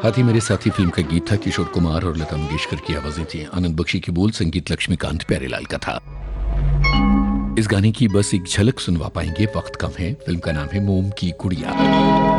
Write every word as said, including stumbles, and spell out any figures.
हाथी मेरे साथी फिल्म का गीत था। किशोर कुमार और लता मंगेशकर की आवाजें थी। आनंद बख्शी की बोल, संगीत लक्ष्मीकांत प्यारेलाल का था। इस गाने की बस एक झलक सुनवा पाएंगे, वक्त कम है। फिल्म का नाम है मोम की गुड़िया।